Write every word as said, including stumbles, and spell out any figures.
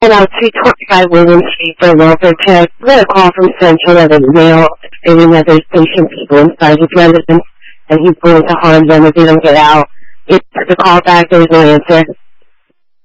you know, two twenty-five William Street for a welfare check. We got a call from Central that a male stating that there's patient people inside his residence and he's going to harm them if they don't get out. It took the call back, there was no answer.